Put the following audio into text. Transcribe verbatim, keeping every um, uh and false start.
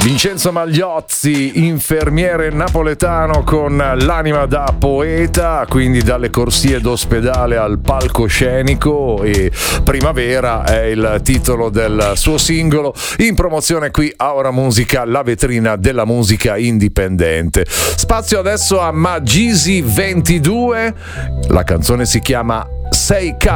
Vincenzo Magliozzi, infermiere napoletano con l'anima da poeta, quindi dalle corsie d'ospedale al palcoscenico, e Primavera è il titolo del suo singolo, in promozione qui a Ora Musica, la vetrina della musica indipendente. Spazio adesso a Magisi ventidue, la canzone si chiama sei K.